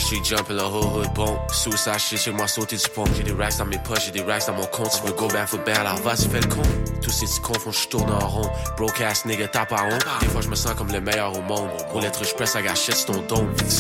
Backstreet jumping, le hood bon. Suicide shit, chez moi sauter du pont. J'ai des racks dans mes poches, j'ai des racks dans mon compte. Tu veux go back football, alors vas-y fais le con. Tous ces petits cons font j'tourne en rond. Broke ass nigga tape à honte. Des fois je me sens comme le meilleur au monde. Pour l'être je presse à gâcher sur ton dôme.